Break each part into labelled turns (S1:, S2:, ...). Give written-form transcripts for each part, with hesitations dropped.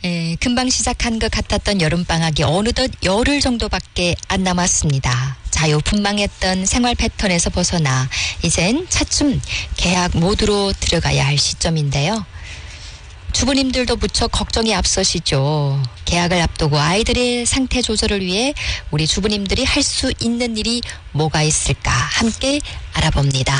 S1: 금방 시작한 것 같았던 여름방학이 어느덧 열흘 정도밖에 안 남았습니다. 자유분방했던 생활 패턴에서 벗어나 이젠 차츰 개학 모드로 들어가야 할 시점인데요. 주부님들도 무척 걱정이 앞서시죠. 개학을 앞두고 아이들의 상태 조절을 위해 우리 주부님들이 할 수 있는 일이 뭐가 있을까 함께 알아봅니다.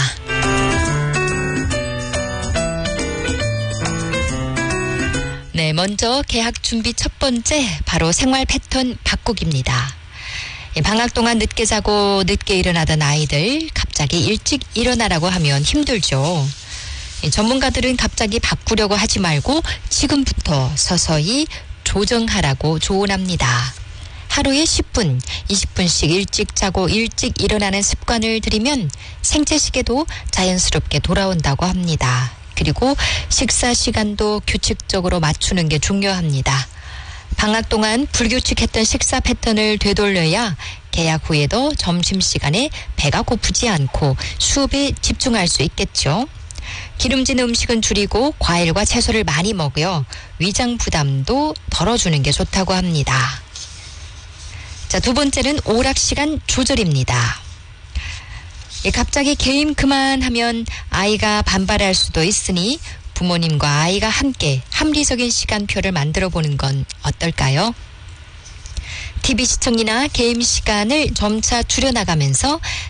S1: 네, 먼저 개학 준비 첫 번째 바로 생활 패턴 바꾸기입니다. 방학 동안 늦게 자고 늦게 일어나던 아이들 갑자기 일찍 일어나라고 하면 힘들죠. 전문가들은 갑자기 바꾸려고 하지 말고 지금부터 서서히 조정하라고 조언합니다. 하루에 10분, 20분씩 일찍 자고 일찍 일어나는 습관을 들이면 생체시계도 자연스럽게 돌아온다고 합니다. 그리고 식사 시간도 규칙적으로 맞추는 게 중요합니다. 방학 동안 불규칙했던 식사 패턴을 되돌려야 개학 후에도 점심시간에 배가 고프지 않고 수업에 집중할 수 있겠죠. 기름진 음식은 줄이고 과일과 채소를 많이 먹어요. 위장 부담도 덜어주는 게 좋다고 합니다. 자, 두 번째는 오락시간 조절입니다. 갑자기 게임 그만하면 아이가 반발할 수도 있으니 부모님과 아이가 함께 합리적인 시간표를 만들어 보는 건 어떨까요? TV 시청이나 게임 시간을 점차 줄여나가면서